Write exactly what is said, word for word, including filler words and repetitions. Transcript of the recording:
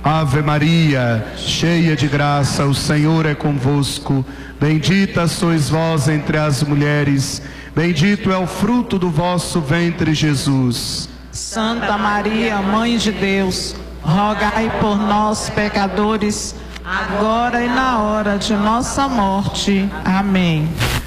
Ave Maria, cheia de graça, o Senhor é convosco. Bendita sois vós entre as mulheres, bendito é o fruto do vosso ventre, Jesus. Santa Maria, Mãe de Deus, rogai por nós, pecadores, agora e na hora de nossa morte. Amém.